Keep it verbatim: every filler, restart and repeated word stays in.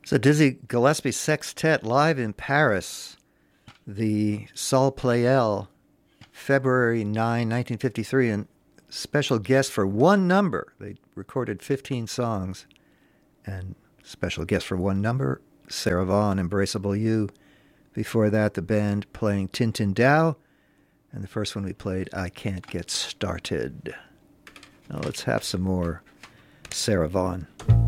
So Dizzy Gillespie Sextet live in Paris, the Sol Playel, February ninth, nineteen fifty-three, and special guest for one number. They recorded fifteen songs, and special guest for one number, Sarah Vaughan, Embraceable You. Before that, the band playing Tin Tin Dow, and the first one we played, I Can't Get Started. Now let's have some more Sarah Vaughan.